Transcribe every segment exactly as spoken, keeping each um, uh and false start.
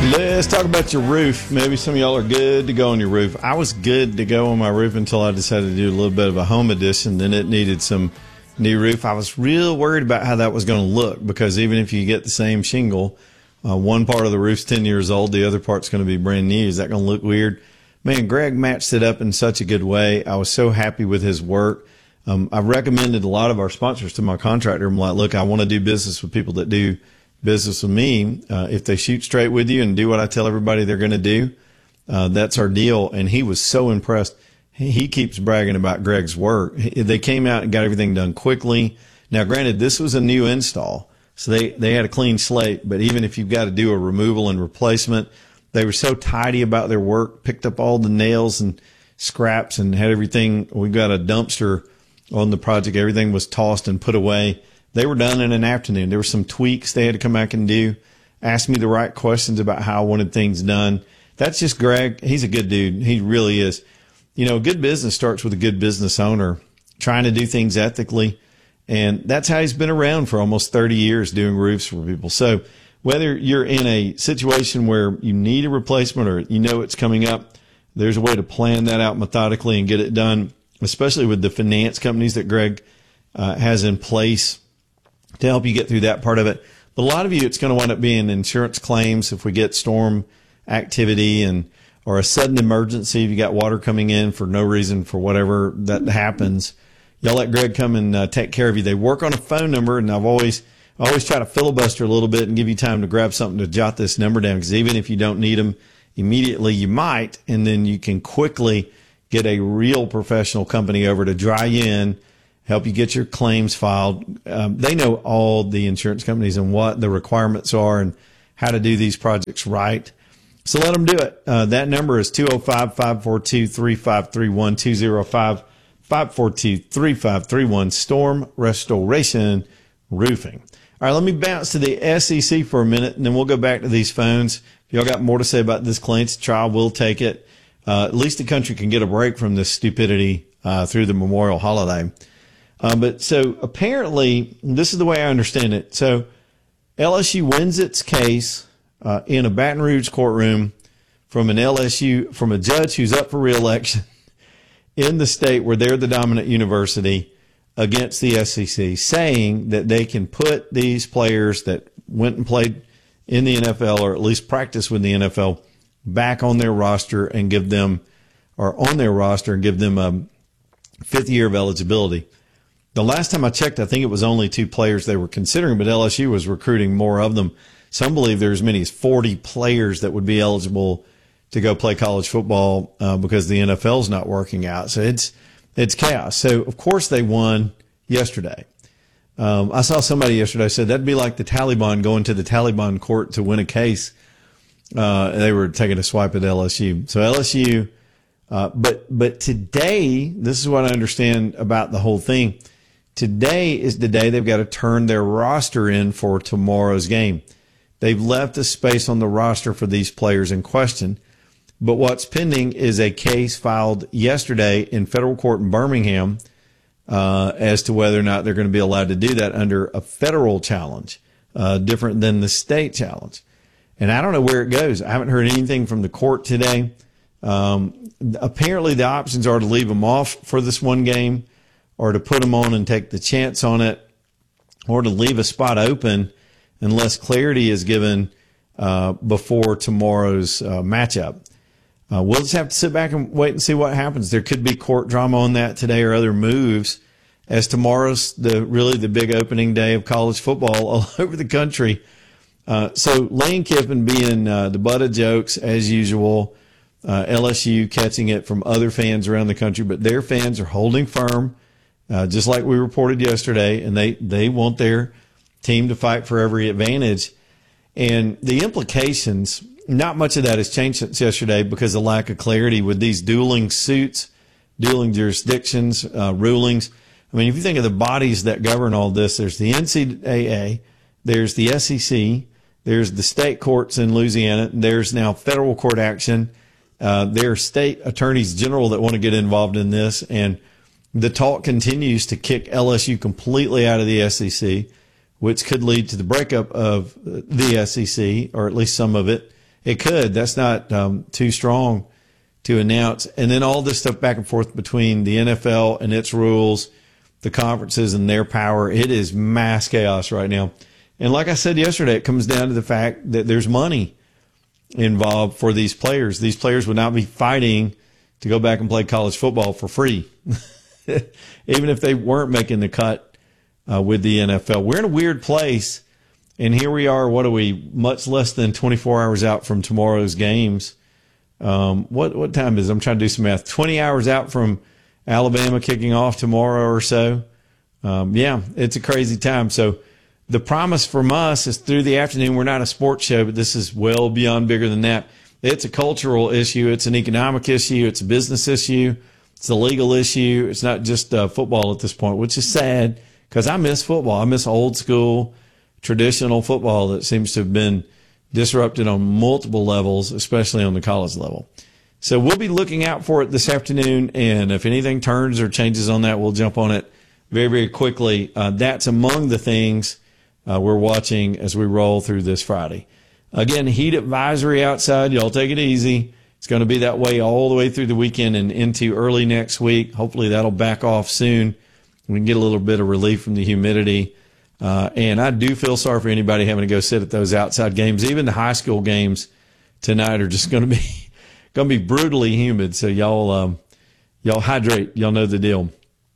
Let's talk about your roof. Maybe some of y'all are good to go on your roof. I was good to go on my roof until I decided to do a little bit of a home addition. Then it needed some new roof. I was real worried about how that was going to look, because even if you get the same shingle, uh, one part of the roof's ten years old, the other part's going to be brand new. Is that going to look weird? Man, Greg matched it up in such a good way. I was so happy with his work. Um, I've recommended a lot of our sponsors to my contractor. I'm like, look, I want to do business with people that do business with me. Uh, if they shoot straight with you and do what I tell everybody they're going to do, uh, that's our deal. And he was so impressed. He, he keeps bragging about Greg's work. He, they came out and got everything done quickly. Now, granted, this was a new install, so they, they had a clean slate. But even if you've got to do a removal and replacement, they were so tidy about their work, picked up all the nails and scraps and had everything. We got a dumpster on the project. Everything was tossed and put away. They were done in an afternoon. There were some tweaks they had to come back and do, ask me the right questions about how I wanted things done. That's just Greg. He's a good dude. He really is. You know, good business starts with a good business owner trying to do things ethically. And that's how he's been around for almost thirty years doing roofs for people. So whether you're in a situation where you need a replacement or you know it's coming up, there's a way to plan that out methodically and get it done, especially with the finance companies that Greg uh, has in place to help you get through that part of it. But a lot of you, it's going to wind up being insurance claims if we get storm activity and or a sudden emergency. If you got water coming in for no reason, for whatever that happens, y'all let Greg come and uh, take care of you. They work on a phone number, and I've always I always try to filibuster a little bit and give you time to grab something to jot this number down, because even if you don't need them immediately, you might, and then you can quickly get a real professional company over to dry you in, help you get your claims filed. Um, they know all the insurance companies and what the requirements are and how to do these projects right. So let them do it. Uh, that number is two oh five, five four two, three five three one, two oh five, five four two, three five three one, Storm Restoration Roofing. All right, let me bounce to the S E C for a minute, and then we'll go back to these phones. If y'all got more to say about this Clancy trial, we'll take it. Uh, at least the country can get a break from this stupidity uh, through the Memorial holiday. Uh, but so apparently, this is the way I understand it. So L S U wins its case uh, in a Baton Rouge courtroom from an L S U, from a judge who's up for re-election in the state where they're the dominant university, against the S E C, saying that they can put these players that went and played in the N F L, or at least practice with the N F L, back on their roster and give them, or on their roster and give them a fifth year of eligibility. The last time I checked, I think it was only two players they were considering, but L S U was recruiting more of them. Some believe there's as many as forty players that would be eligible to go play college football uh, because the N F L's not working out. So it's it's chaos. So, of course, they won yesterday. Um, I saw somebody yesterday said that'd be like the Taliban going to the Taliban court to win a case. Uh, they were taking a swipe at L S U. So L S U, uh, but but today, this is what I understand about the whole thing. Today is the day they've got to turn their roster in for tomorrow's game. They've left a space on the roster for these players in question. But what's pending is a case filed yesterday in federal court in Birmingham uh, as to whether or not they're going to be allowed to do that under a federal challenge, uh, different than the state challenge. And I don't know where it goes. I haven't heard anything from the court today. Um, apparently the options are to leave them off for this one game, or to put them on and take the chance on it, or to leave a spot open unless clarity is given uh, before tomorrow's uh, matchup. Uh, we'll just have to sit back and wait and see what happens. There could be court drama on that today or other moves, as tomorrow's the really the big opening day of college football all over the country. Uh, so Lane Kiffin being uh, the butt of jokes as usual, uh, L S U catching it from other fans around the country, but their fans are holding firm, uh, just like we reported yesterday, and they, they want their team to fight for every advantage. And the implications, not much of that has changed since yesterday because of lack of clarity with these dueling suits, dueling jurisdictions, uh, rulings. I mean, if you think of the bodies that govern all this, there's the N C double A, there's the S E C, there's the state courts in Louisiana, there's now federal court action. Uh, there are state attorneys general that want to get involved in this, and the talk continues to kick L S U completely out of the S E C, which could lead to the breakup of the S E C, or at least some of it, it could. That's not um, too strong to announce. And then all this stuff back and forth between the N F L and its rules, the conferences and their power. It is mass chaos right now. And like I said yesterday, it comes down to the fact that there's money involved for these players. These players would not be fighting to go back and play college football for free, even if they weren't making the cut uh, with the N F L. We're in a weird place, and here we are, what are we, much less than twenty-four hours out from tomorrow's games. Um, what what time is it? I'm trying to do some math. twenty hours out from Alabama kicking off tomorrow or so. Um, yeah, it's a crazy time. So the promise from us is through the afternoon. We're not a sports show, but this is well beyond bigger than that. It's a cultural issue. It's an economic issue. It's a business issue. It's a legal issue. It's not just uh, football at this point, which is sad because I miss football. I miss old school, traditional football that seems to have been disrupted on multiple levels, especially on the college level. So we'll be looking out for it this afternoon, and if anything turns or changes on that, we'll jump on it very, very quickly. Uh, that's among the things uh, we're watching as we roll through this Friday. Again, heat advisory outside. Y'all take it easy. It's going to be that way all the way through the weekend and into early next week. Hopefully that'll back off soon. We can get a little bit of relief from the humidity. Uh, and I do feel sorry for anybody having to go sit at those outside games. Even the high school games tonight are just going to be going to be brutally humid. So y'all, um, y'all hydrate. Y'all know the deal.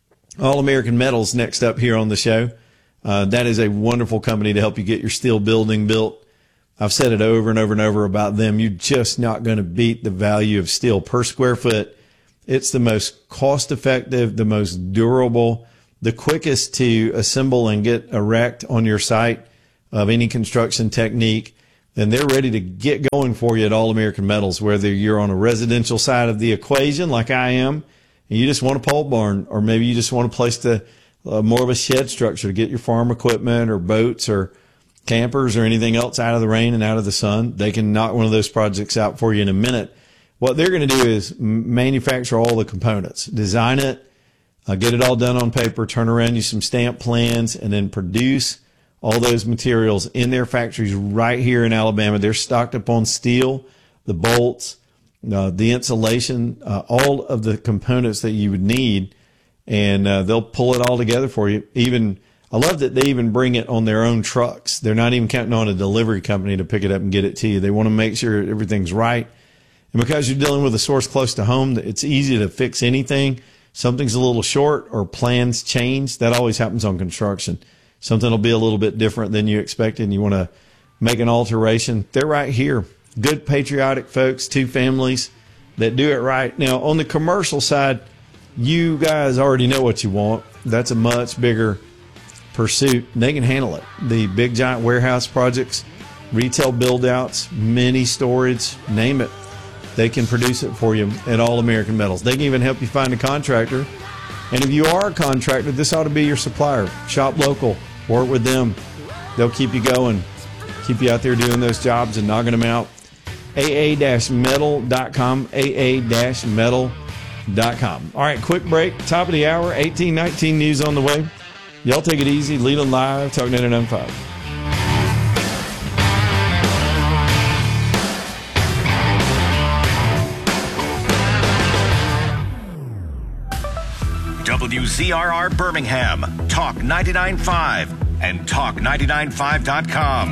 All American Metals next up here on the show. Uh, that is a wonderful company to help you get your steel building built. I've said it over and over and over about them. You're just not going to beat the value of steel per square foot. It's the most cost effective, the most durable, the quickest to assemble and get erect on your site of any construction technique. And they're ready to get going for you at All American Metals, whether you're on a residential side of the equation like I am, and you just want a pole barn, or maybe you just want a place to uh, more of a shed structure to get your farm equipment or boats or campers or anything else out of the rain and out of the sun. They can knock one of those projects out for you in a minute. What they're going to do is manufacture all the components, design it, uh, get it all done on paper, turn around you some stamp plans, and then produce all those materials in their factories right here in Alabama. They're stocked up on steel, the bolts, uh, the insulation, uh, all of the components that you would need, and uh, they'll pull it all together for you. Even I love that they even bring it on their own trucks. They're not even counting on a delivery company to pick it up and get it to you. They want to make sure everything's right. And because you're dealing with a source close to home, it's easy to fix anything. Something's a little short or plans change. That always happens on construction. Something will be a little bit different than you expected, and you want to make an alteration. They're right here. Good, patriotic folks, two families that do it right. Now, on the commercial side, you guys already know what you want. That's a much bigger pursuit. They can handle it. The big giant warehouse projects, retail build-outs, mini storage, name it. They can produce it for you at All American Metals. They can even help you find a contractor. And if you are a contractor, this ought to be your supplier. Shop local. Work with them. They'll keep you going, keep you out there doing those jobs and knocking them out. A A metal dot com, A A metal dot com. All right, quick break. Top of the hour, eighteen nineteen news on the way. Y'all take it easy. Leland Live, Talk ninety-nine point five. W Z R R Birmingham, Talk ninety-nine point five, and talk ninety-nine point five dot com.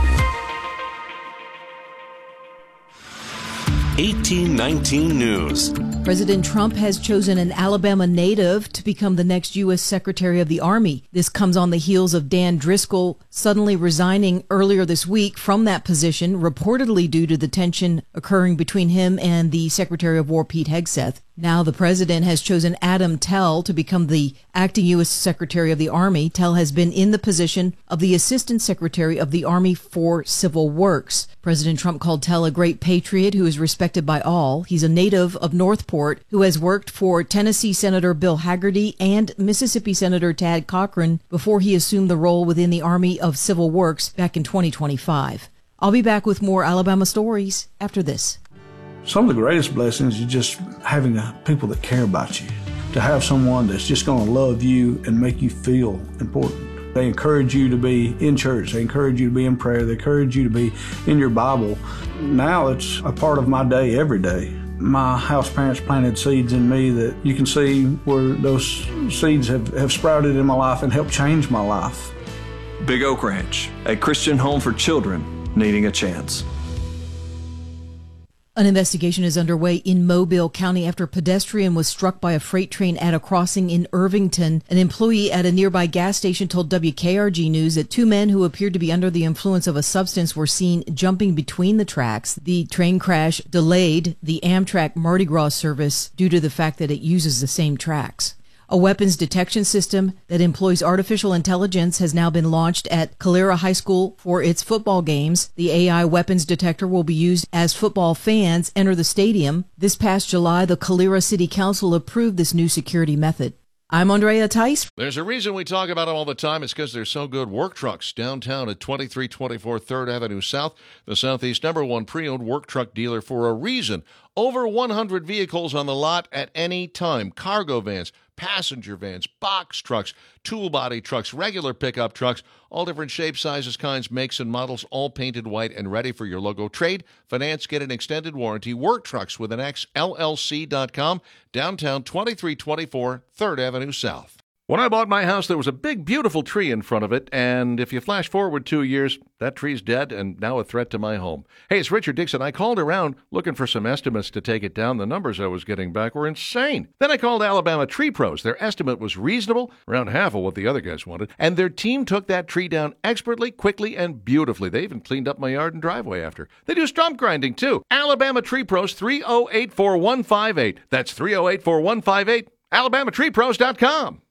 eighteen nineteen News. President Trump has chosen an Alabama native to become the next U S Secretary of the Army. This comes on the heels of Dan Driscoll suddenly resigning earlier this week from that position, reportedly due to the tension occurring between him and the Secretary of War, Pete Hegseth. Now the president has chosen Adam Tell to become the acting U S Secretary of the Army. Tell has been in the position of the Assistant Secretary of the Army for Civil Works. President Trump called Tell a great patriot who is respected by all. He's a native of Northport who has worked for Tennessee Senator Bill Hagerty and Mississippi Senator Tad Cochran before he assumed the role within the Army of Civil Works back in twenty twenty-five. I'll be back with more Alabama stories after this. Some of the greatest blessings is just having people that care about you. To have someone that's just going to love you and make you feel important. They encourage you to be in church. They encourage you to be in prayer. They encourage you to be in your Bible. Now it's a part of my day every day. My house parents planted seeds in me that you can see where those seeds have, have sprouted in my life and helped change my life. Big Oak Ranch, a Christian home for children needing a chance. An investigation is underway in Mobile County after a pedestrian was struck by a freight train at a crossing in Irvington. An employee at a nearby gas station told W K R G News that two men who appeared to be under the influence of a substance were seen jumping between the tracks. The train crash delayed the Amtrak Mardi Gras service due to the fact that it uses the same tracks. A weapons detection system that employs artificial intelligence has now been launched at Calera High School for its football games. The A I weapons detector will be used as football fans enter the stadium. This past July, the Calera City Council approved this new security method. I'm Andrea Tice. There's a reason we talk about them all the time. It's because they're so good. Work Trucks downtown at twenty-three twenty-four third Avenue South, the Southeast number one pre-owned work truck dealer for a reason. Over one hundred vehicles on the lot at any time. Cargo vans, passenger vans, box trucks, tool body trucks, regular pickup trucks, all different shapes, sizes, kinds, makes, and models, all painted white and ready for your logo. Trade, finance, get an extended warranty. Work Trucks with an X, L L C dot com, downtown twenty-three twenty-four third Avenue South. When I bought my house, there was a big, beautiful tree in front of it, and if you flash forward two years, that tree's dead and now a threat to my home. Hey, it's Richard Dixon. I called around looking for some estimates to take it down. The numbers I was getting back were insane. Then I called Alabama Tree Pros. Their estimate was reasonable, around half of what the other guys wanted, and their team took that tree down expertly, quickly, and beautifully. They even cleaned up my yard and driveway after. They do stump grinding, too. Alabama Tree Pros, three oh eight, four one five eight. That's three oh eight, four one five eight. Alabama Tree Pros dot com.